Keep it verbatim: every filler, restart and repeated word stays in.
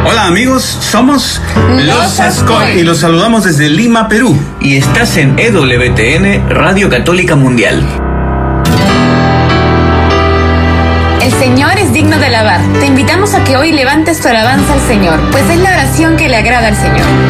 Hola amigos, somos Los Ascoy y los saludamos desde Lima, Perú. Y estás en E W T N, Radio Católica Mundial. El Señor es digno de alabar. Te invitamos a que hoy levantes tu alabanza al Señor, pues es la oración que le agrada al Señor.